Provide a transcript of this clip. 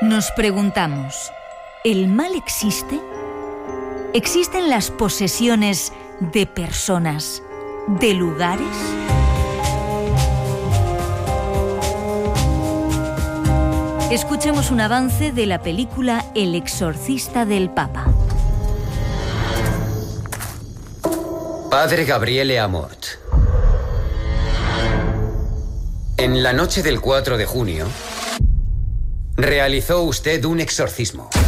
Nos preguntamos, ¿el mal existe? ¿Existen las posesiones de personas, de lugares? Escuchemos un avance de la película El exorcista del Papa. Padre Gabriele Amort, en la noche del 4 de junio, realizó usted un exorcismo.